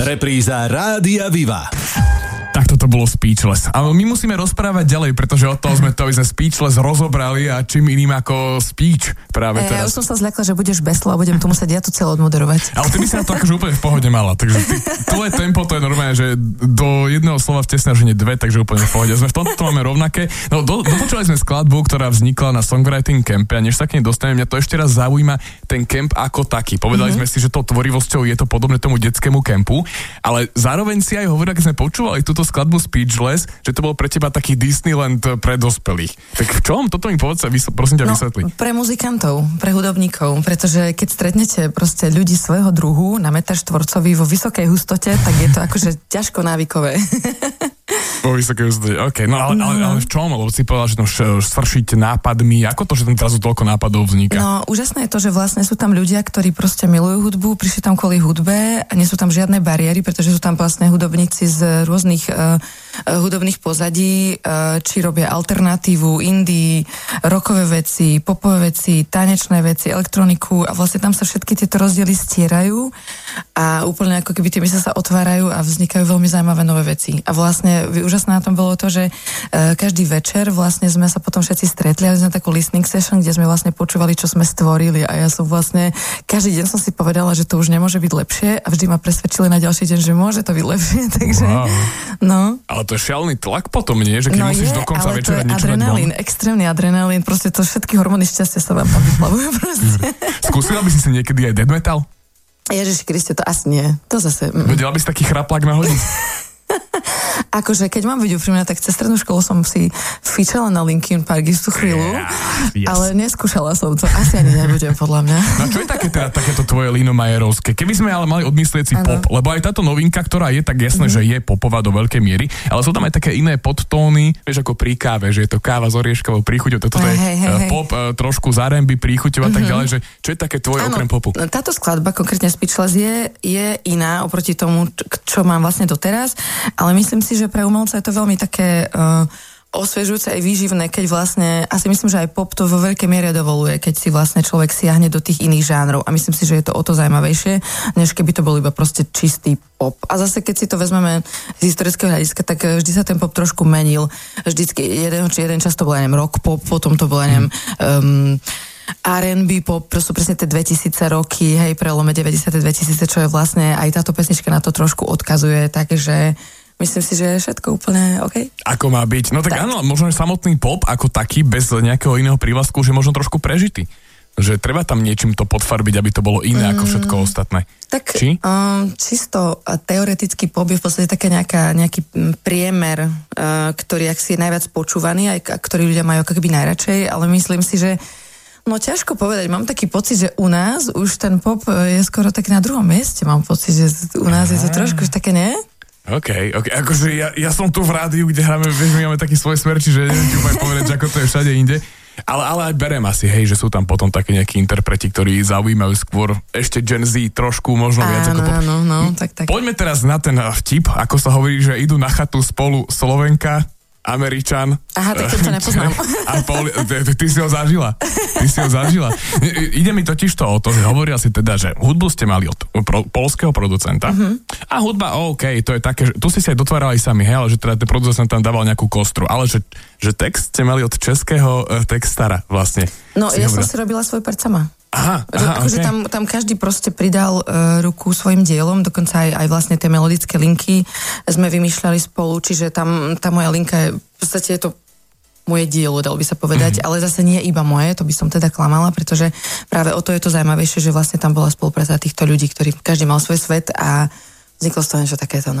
Repríza Rádia Viva. Tak toto bolo Speechless. Ale my musíme rozprávať ďalej, pretože od toho sme to, aby sme Speechless rozobrali a čím iným ako speech práve teraz. Ja už som sa zľakla, že budeš beslo a budem to musieť ja to celé odmoderovať. Ale ty by si na to akože úplne v pohode mala. Takže tvoje tempo to je normálne, že do jedného slova vtesná, že nie dve, takže úplne v pohode. Sme v tomto máme rovnaké. No dopočuli sme skladbu, ktorá vznikla na songwriting campe a než sa k nej dostaneme, mňa to ešte raz zaujíma ten camp ako taký. Povedali sme si, že tou tvorivosťou je to podobné tomu detskému campu, ale zároveň si aj hovorili, keď sme počúvali túto skladbu Speechless, že to bol pre teba taký Disneyland pre dospelých. Tak v čom? Toto mi povedz, prosím ťa vysvetli. Pre muzikantov, pre hudobníkov, pretože keď stretnete proste ľudí svojho druhu na meter štvorcový vo vysokej hustote, tak je to akože ťažko návykové. Vo vysokej hustote, OK. No ale v čom? Lebo si povedal, že tam sršiť nápadmi. Ako to, že tam teraz toľko nápadov vzniká? No, úžasné je to, že vlastne sú tam ľudia, ktorí proste milujú hudbu, prišli tam kvôli hudbe a nie sú tam žiadne bariéry, pretože sú tam vlastne hudobníci z rôznych hudobných pozadí, či robia alternatívu, indie, rockové veci, popové veci, tanečné veci, elektroniku a vlastne tam sa všetky tieto rozdiely stierajú a úplne ako keby tie mysle sa otvárajú a vznikajú veľmi zaujímavé nové veci. A vlastne úžasné na tom bolo to, že každý večer vlastne sme sa potom všetci stretli a sme takú listening session, kde sme vlastne počúvali, čo sme stvorili a ja som vlastne každý deň som si povedala, že to už nemôže byť lepšie a vždy ma presvedčili na ďalší deň, že môže to byť lepšie, takže no. Ale to je šialený tlak potom, nie? Že keď musíš do konca večera niečo dať von. Extrémny adrenalín, proste to všetky hormóny šťastia sa vám tam vyplavujú proste. Skúsila by si niekedy aj death metal? Ježiši Kriste, to asi nie. To zase... Vedela by si taký chraplák nahodiť? Akože, keď mám byť úprimná, tak cez strednú školu som si fičala na Linkin Park istú chvíľu, ale neskúšala som to. Asi ani nebudem, podľa mňa. No čo je takéto tvoje Lino Majerovské? Keby sme ale mali odmyslieť si pop, lebo aj táto novinka, ktorá je tak jasné, že je popová do veľkej miery, ale sú tam aj také iné podtóny, vieš, ako pri káve, že je to káva s orieškovou príchuťou, toto je pop, trošku z R&B príchuťou a tak ďalej, že čo je také tvoje okrem popu? Táto skladba, konkrétne Speechless, je iná oproti tomu, čo mám vlastne doteraz, ale myslím si, že pre umelca je to veľmi také osviežujúce aj výživné, keď vlastne, asi myslím, že aj pop to vo veľkej miere dovoluje, keď si vlastne človek siahne do tých iných žánrov a myslím si, že je to o to zaujímavejšie, než keby to bol iba proste čistý pop. A zase, keď si to vezmeme z historického hľadiska, tak vždy sa ten pop trošku menil. Vždycky jeden čas to bol, neviem, rock pop, potom to bol, neviem, R&B pop, to sú presne tie 2000 roky, hej, prelome 90. 2000, čo je vlastne, aj táto pesnička na to trošku odkazuje, takže myslím si, že je všetko úplne OK. Ako má byť. No tak áno, možno samotný pop ako taký, bez nejakého iného prívlastku, že možno trošku prežitý. Že treba tam niečím to podfarbiť, aby to bolo iné ako všetko ostatné. Tak čisto teoretický pop je v podstate také nejaký priemer, ktorý ak si je najviac počúvaný, aj ktorý ľudia majú ako keby najradšej, ale myslím si, že no ťažko povedať, mám taký pocit, že u nás už ten pop je skoro tak na druhom mieste, mám pocit, že u nás je to trošku už také, nie? OK, akože ja som tu v rádiu, kde hráme, vieš, my máme taký svoj smer, čiže neviem ti úplne povedať, že ako to je všade inde. Ale aj berem asi, hej, že sú tam potom také nejakí interpreti, ktorí zaujímajú skôr ešte Gen Z trošku, možno viac ako pop. No, tak. Poďme teraz na ten vtip, ako sa hovorí, že idú na chatu spolu Slovenka, Američan. Aha, tak to nepoznám. A ty si ho zažila. Ide mi totiž to o to, že hovorila si teda, že hudbu ste mali od poľského producenta a hudba, OK, to je také, že tu si sa aj dotvárali sami, hej, ale že teda ten producent tam dával nejakú kostru, ale že text ste mali od českého textára vlastne. No, ja som si robila svoj part sama. Aha, okay. Tam každý proste pridal ruku svojim dielom, dokonca aj vlastne tie melodické linky sme vymýšľali spolu, čiže tam tá moja linka je, v podstate je to moje dielo, dal by sa povedať, ale zase nie iba moje, to by som teda klamala, pretože práve o to je to zaujímavejšie, že vlastne tam bola spolupráca týchto ľudí, ktorí každý mal svoj svet a vzniklo z toho niečo takéto, no.